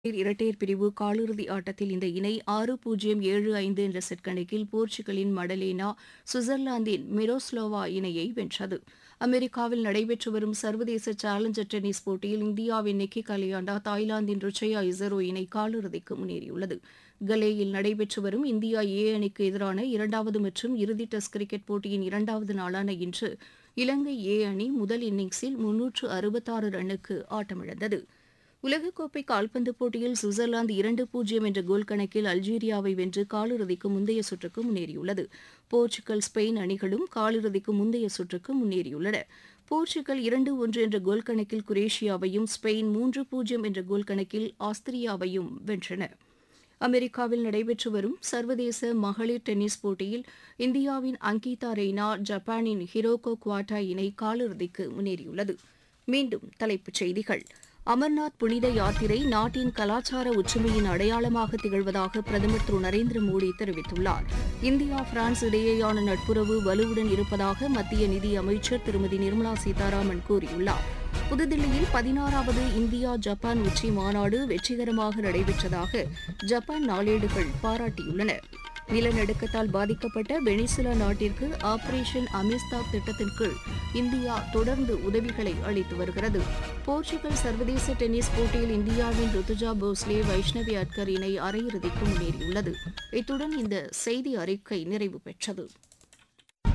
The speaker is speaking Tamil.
இரட்டையர் பிரிவு காலிறுதி ஆட்டத்தில் இந்த இணை 6-0, 7-5 என்ற செட் கணக்கில் போர்ச்சுகலின் மடலேனா சுவிட்சர்லாந்தின் மிரோஸ்லாவா இணையை வென்றது. அமெரிக்காவில் நடைபெற்று வரும் சர்வதேச சேலஞ்சர் டென்னிஸ் போட்டியில் இந்தியாவின் நிக்கி கலியாண்டா தாய்லாந்தின் ருச்சயா இசரோ இணை காலிறுதிக்கு முன்னேறியுள்ளது. கலேயில் நடைபெற்று வரும் இந்தியா ஏ அணிக்கு எதிரான இரண்டாவது மற்றும் இறுதி டெஸ்ட் கிரிக்கெட் போட்டியின் இரண்டாவது நாளான இன்று இலங்கை ஏ அணி முதல் இன்னிங்ஸில் 366 ரன்னுக்கு ஆட்டமிழந்தது. உலகக்கோப்பை கால்பந்து போட்டியில் சுவிட்சர்லாந்து 2-0 என்ற கோல் கணக்கில் அல்ஜீரியாவை வென்று காலிறுதிக்கு முந்தைய சுற்றுக்கு முன்னேறியுள்ளது. போர்ச்சுகல், ஸ்பெயின் அணிகளும் காலிறுதிக்கு முந்தைய சுற்றுக்கு முன்னேறியுள்ளன. போர்ச்சுகல் 2-1 என்ற கோல் கணக்கில் குரேஷியாவையும், ஸ்பெயின் 3-0 என்ற கோல் கணக்கில் ஆஸ்திரியாவையும் வென்றன. அமெரிக்காவில் நடைபெற்று வரும் சர்வதேச மகளிர் டென்னிஸ் போட்டியில் இந்தியாவின் அங்கிதா ரெய்னா, ஜப்பானின் ஹிரோகோ குவாட்டா இணை காலிறுதிக்கு முன்னேறியுள்ளது. மீண்டும் தலைப்புச் செய்திகள். அமர்நாத் புனித யாத்திரை நாட்டின் கலாச்சார ஒற்றுமையின் அடையாளமாக திகழ்வதாக பிரதமர் திரு நரேந்திர மோடி தெரிவித்துள்ளார். இந்தியா, பிரான்ஸ் இடையேயான நட்புறவு வலுவுடன் இருப்பதாக மத்திய நிதி அமைச்சர் திருமதி நிர்மலா சீதாராமன் கூறியுள்ளார். புதுதில்லியில் 16வது இந்தியா ஜப்பான் உச்சி மாநாடு வெற்றிகரமாக நடைபெற்றதாக ஜப்பான் நாளேடுகள் பாராட்டியுள்ளன. நிலநடுக்கத்தால் பாதிக்கப்பட்ட வெனிசுலா நாட்டிற்கு ஆபரேஷன் அமிஸ்தாக் திட்டத்தின் கீழ் இந்தியா தொடர்ந்து உதவிகளை அளித்து வருகிறது. போர்ச்சுகல் சர்வதேச டென்னிஸ் போட்டியில் இந்தியாவின் ருத்துஜா போஸ்லே, வைஷ்ணவி அட்கர் இணை அரையிறுதிக்கு முன்னேறியுள்ளது. இத்துடன் இந்த செய்தி அறிக்கை நிறைவு பெற்றது.